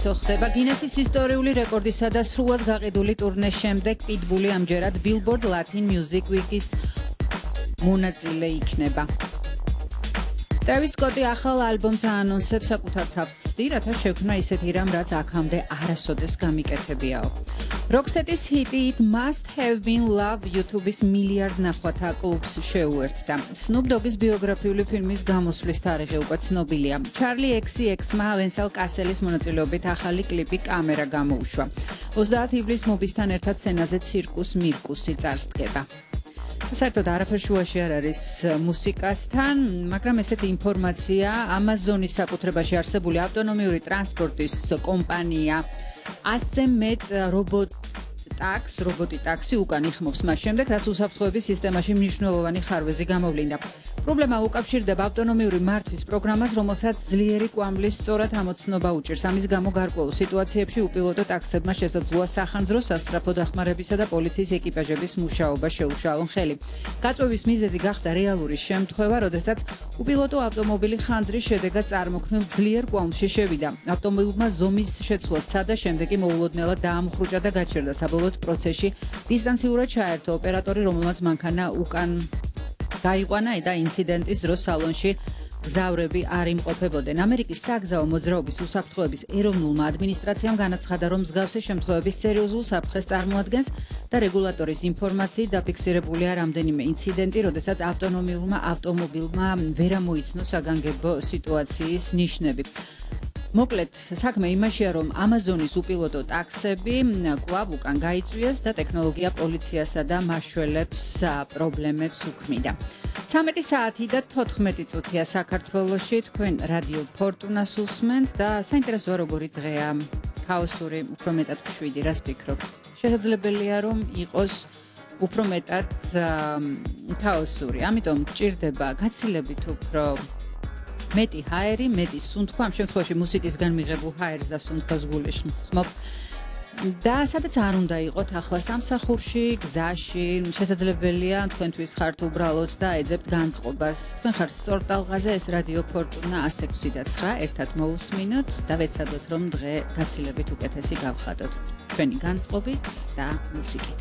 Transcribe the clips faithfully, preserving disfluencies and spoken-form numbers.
საუკეთესო ხდება გინესის ისტორიული რეკორდისა და სრულად გაყიდული ტურნეს შემდეგ Pitbull ამჯერად Billboard Latin Music Week-ის მონაწილე იქნება. Travis Scott ახალ ალბომს აანონსებს საკუთარ თავს, რათა შექმნა ისეთი რამ, რაც აქამდე არასოდეს გამიკეთებიაო. Roxette's hit-ი It Must Have Been Love YouTube-ის მილიარდ ნახვათა კლუბს შეუერთდა. Snoop Dogg-ის ბიოგრაფიული ფილმის გამოსვლის თარიღი უკვე ცნობილია. Charli X C X-მა Wensel Cassel-ის მონაწილეობით ახალი კლიპი კამერა გამოუშვა. ოცდაათი ივლისს მობისთან ერთად სცენაზე ცირკუს მირკუსი წარსდგება. საერთოდ არაფერ შუაში არ არის მუსიკასთან, მაგრამ ესეთი ინფორმაცია Amazon-ის საკუთრებაში არსებული ავტონომიური ტრანსპორტის კომპანია ასზე მეტ რობოტ ტაქსი, რობოტი ტაქსი უკან იხმობს მას შემდეგ, რაც უსაფრთხოების სისტემაში მნიშვნელოვანი ხარვეზი გამოვლინდა. პრობლემა უკავშირდება ავტონომიური მართვის პროგრამას, რომელსაც ძლიერი კვამლის სწორად ამოცნობა უჭირს. ამის გამო გარკვეულ სიტუაციებში უპილოტო ტაქსებმა შესაძლოა სახანძრო სასწრაფო დახმარებისა და პოლიციის ეკიპაჟების მუშაობა შეუშალონ ხელი. გაწვევის მიზეზი გახდა რეალური შემთხვევა, როდესაც უპილოტო ავტომობილი ხანძრის შედეგად წარმოქმნილ ძლიერ კვამლში შევიდა. ავტომობილმა ზომის შეცვლა სცადა, შემდეგ კი მოულოდნელად დაამხრუჭა და გაჩერდა. საბოლოოდ პროცესში დისტანციურად ჩაერთო ოპერატორი, რომელმაც მანქანა უკან გაიყვანა და ინციდენტის დროს სალონში გზავრები არ იმყოფებოდნენ. ამერიკის საგზაო მოძრაობის უსაფრთხოების ეროვნულმა ადმინისტრაციამ განაცხადა, რომ მსგავსი შემთხვევების სერიოზულ საფრთხეს წარმოადგენს და რეგულატორის ინფორმაციით დაფიქსირებულია რამდენიმე ინციდენტი, როდესაც ავტონომიურმა ავტომობილმა ვერ ამოიცნო საგანგებო სიტუაციის ნიშნები. მოკლედ, საქმე იმაშია, რომ Amazon-ის უპილოტო ტაქსები კვლავ უკან გაიწვიეს და ტექნოლოგია პოლიციასა და მაშველებს პრობლემებს უქმნიდა. ცამეტი საათი და თოთხმეტი წუთია საქართველოში, თქვენ რადიო ფორტუნას უსმენთ და საინტერესოა როგორი დღეა, ქაოსური, უფრო მეტად შვიდი, რას ფიქრობთ? შესაძლებელია, რომ იყოს უფრო მეტად ქაოსური, ამიტომ გჭირდება გაცილებით უფრო მეტი ჰაერი, მეტი სუნთქვა, ამ შემთხვევაში მუსიკისგან მიღებულ ჰაერს და სუნთქვას გულეში ხმობ. და სადაც არ უნდა იყოთ ახლა სამსახურში, გზაში, შესაძლებელია თქვენთვის ხართ უბრალოდ და ეძებთ განწყობას. თქვენ ხართ სწორ ტალღაზე, ეს რადიო ფორტუნა one six nine ცხრა, ერთად მოვუსმინოთ და ვეცადოთ, რომ დღე გაცილებით უკეთესი გავხადოთ. თქვენი განწყობით და მუსიკით.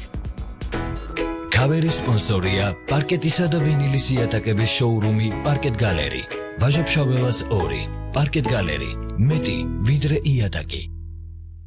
Kaveri sponsorია პარკეტისა და ვინილის იატაკების შოურუმი Parket Gallery. Ვაჟა-ფშაველას ორი, Parket Gallery, მეტი ვიდრე იატაკი.